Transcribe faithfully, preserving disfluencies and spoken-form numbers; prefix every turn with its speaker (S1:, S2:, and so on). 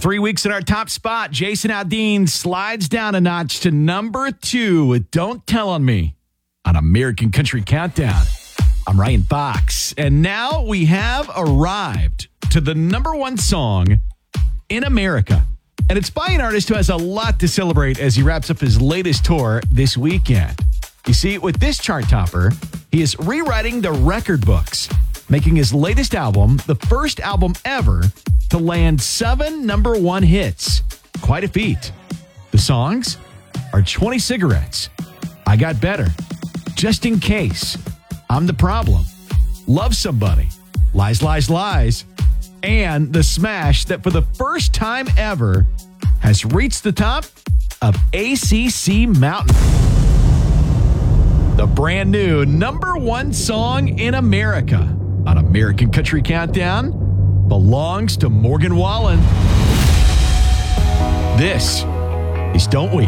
S1: Three weeks in our top spot, Jason Aldean slides down a notch to number two with Don't Tell on Me on American Country Countdown. I'm Ryan Fox, and now we have arrived to the number one song in America. And it's by an artist who has a lot to celebrate as he wraps up his latest tour this weekend. You see, with this chart topper, he is rewriting the record books, making his latest album the first album ever to land seven number one hits. Quite a feat. The songs are twenty Cigarettes, I Got Better, Just in Case, I'm the Problem, Love Somebody, Lies, Lies, Lies, and the smash that for the first time ever has reached the top of A C C Mountain. The brand new number one song in America on American Country Countdown belongs to Morgan Wallen. This is Don't We?